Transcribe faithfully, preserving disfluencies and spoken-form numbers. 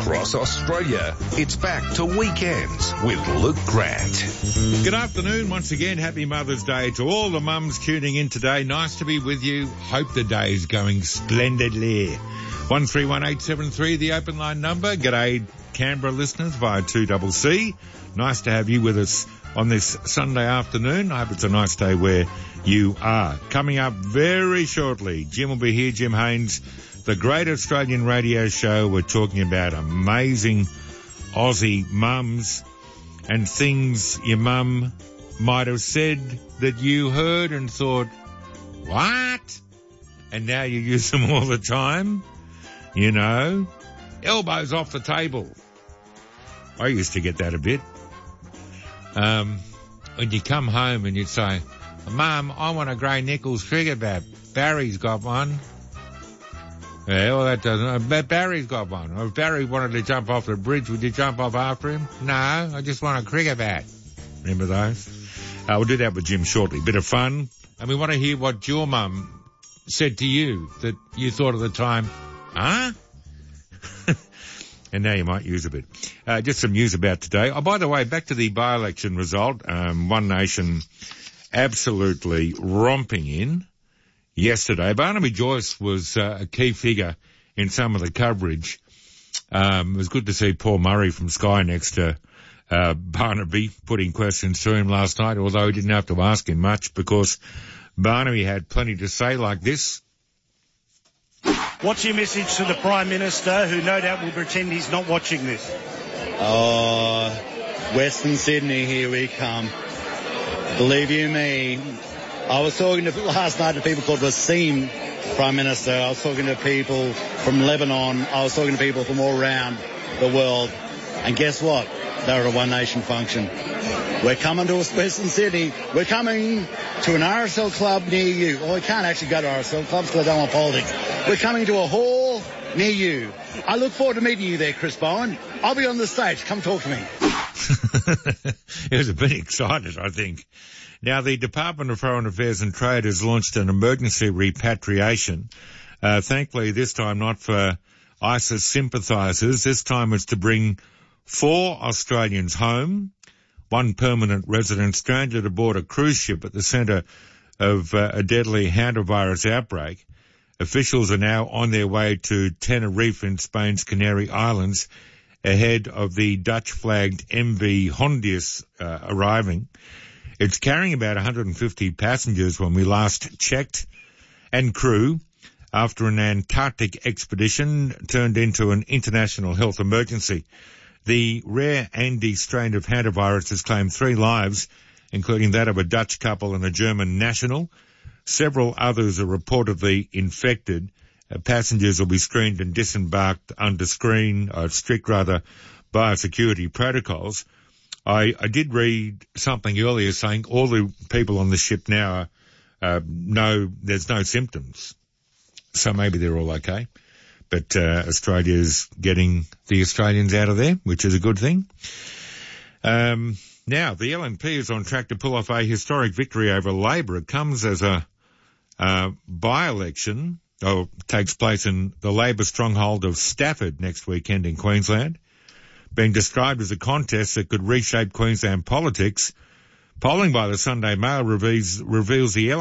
across Australia. It's back to Weekends with Luke Grant. Good afternoon once again. Happy Mother's Day to all the mums tuning in today. Nice to be with you. Hope the day is going splendidly. one three one eight seven three, the open line number. G'day Canberra listeners via two C C. Nice to have you with us on this Sunday afternoon. I hope it's a nice day where you are. Coming up very shortly, Jim will be here, Jim Haynes, the Great Australian Radio Show. We're talking about amazing Aussie mums and things your mum might have said that you heard and thought, what? And now you use them all the time. You know, elbows off the table. I used to get that a bit. Um, when you come home and you'd say, Mum, I want a Grey Nichols cricket bat. Barry's got one. Yeah, well, that doesn't. But Barry's got one. If Barry wanted to jump off the bridge, would you jump off after him? No, I just want a cricket bat. Remember those? Uh, we'll do that with Jim shortly. Bit of fun. And we want to hear what your mum said to you that you thought at the time, huh? And now you might use a bit. Uh, just some news about today. Oh, by the way, back to the by-election result. Um, One Nation absolutely romping in yesterday. Barnaby Joyce was uh, a key figure in some of the coverage. Um, it was good to see Paul Murray from Sky next to uh, Barnaby putting questions to him last night, although he didn't have to ask him much because Barnaby had plenty to say like this. What's your message to the Prime Minister, who no doubt will pretend he's not watching this? Oh, Western Sydney, here we come. Believe you me, I was talking to last night to people called Wasim Prime Minister. I was talking to people from Lebanon. I was talking to people from all around the world. And guess what? They're at a One Nation function. We're coming to Western Sydney. We're coming to an R S L club near you. Well, we can't actually go to R S L clubs because I don't want politics. We're coming to a hall near you. I look forward to meeting you there, Chris Bowen. I'll be on the stage. Come talk to me. He was a bit excited, I think. Now, the Department of Foreign Affairs and Trade has launched an emergency repatriation. Uh, thankfully, this time not for ISIS sympathisers. This time it's to bring four Australians home. One permanent resident stranded aboard a cruise ship at the centre of uh, a deadly hantavirus outbreak. Officials are now on their way to Tenerife in Spain's Canary Islands ahead of the Dutch-flagged M V Hondius uh, arriving. It's carrying about one hundred fifty passengers when we last checked, and crew, after an Antarctic expedition turned into an international health emergency. The rare Andes strain of hantavirus has claimed three lives, including that of a Dutch couple and a German national. Several others are reportedly infected. Uh, passengers will be screened and disembarked under screen, uh, strict rather, biosecurity protocols. I, I did read something earlier saying all the people on the ship now are, uh, no, there's no symptoms. So maybe they're all okay. But uh, Australia's getting the Australians out of there, which is a good thing. Um, now, the L N P is on track to pull off a historic victory over Labor. It comes as a uh, by-election, or takes place in the Labor stronghold of Stafford next weekend in Queensland, being described as a contest that could reshape Queensland politics. Polling by the Sunday Mail reveals, reveals the L N P